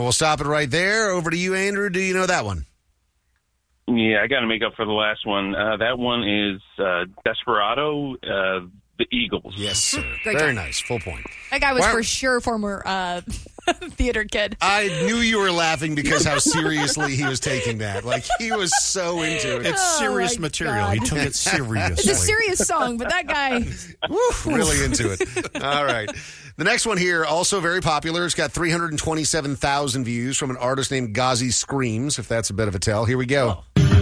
we'll stop it right there. Over to you, Andrew. Do you know that one? Yeah, I got to make up for the last one. That one is Desperado, the Eagles. Yes, sir. Great Very job. nice. Full point. That guy was for sure former theater kid. I knew you were laughing because how seriously he was taking that. Like, he was so into it. It's serious material. God. He took it seriously. It's a serious song, but that guy... Really into it. All right. The next one here, also very popular. It's got 327,000 views from an artist named Ghazi Screams, if that's a bit of a tell. Here we go.